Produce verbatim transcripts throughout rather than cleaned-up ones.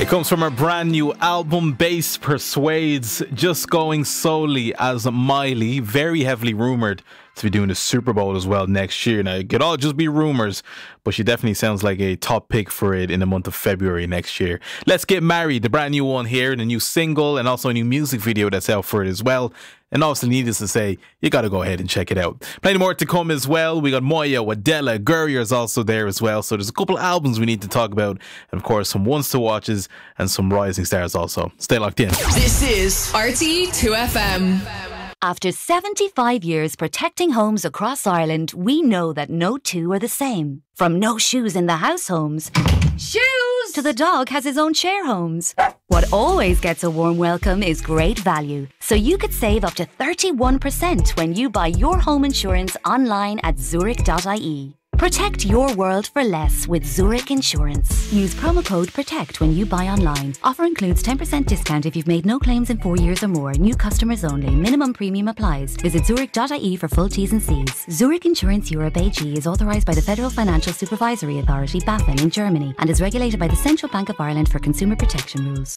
Comes from her brand new album, Bass Persuades, just going solely as Miley, very heavily rumoured to be doing the Super Bowl as well next year. Now, it could all just be rumours, but she definitely sounds like a top pick for it in the month of February next year. Let's Get Married, the brand new one here, the new single, and also a new music video that's out for it as well. And also, needless to say, you got to go ahead and check it out. Plenty more to come as well. We got Moya, Wadella, Gurrier's also there as well. So there's a couple albums we need to talk about. And of course, some ones to watches and some rising stars also. Stay locked in. This is R T E two F M. After seventy-five years protecting homes across Ireland, we know that no two are the same. From no shoes in the house homes, shoes, to the dog has his own share homes. What always gets a warm welcome is great value. So you could save up to thirty-one percent when you buy your home insurance online at zurich dot I E. Protect your world for less with Zurich Insurance. Use promo code PROTECT when you buy online. Offer includes ten percent discount if you've made no claims in four years or more. New customers only. Minimum premium applies. Visit zurich dot I E for full T's and C's. Zurich Insurance Europe A G is authorised by the Federal Financial Supervisory Authority, BaFin, in Germany and is regulated by the Central Bank of Ireland for consumer protection rules.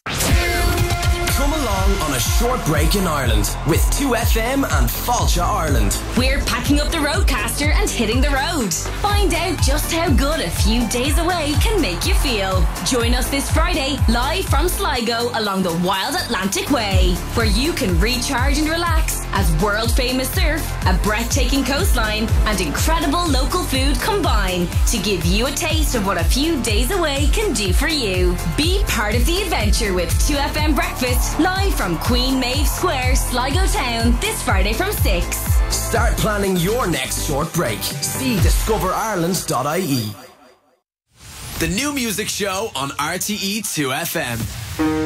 Come along on a short break in Ireland with two F M and Falcha Ireland. We're packing up the Roadcaster and hitting the road. Find out just how good a few days away can make you feel. Join us this Friday live from Sligo along the Wild Atlantic Way, where you can recharge and relax as world famous surf, a breathtaking coastline and incredible local food combine to give you a taste of what a few days away can do for you. Be part of the adventure with two F M Breakfast live from Queen Maeve Square, Sligo Town, this Friday from six. Start planning your next short break. See discover ireland dot I E. The new music show on R T E two F M.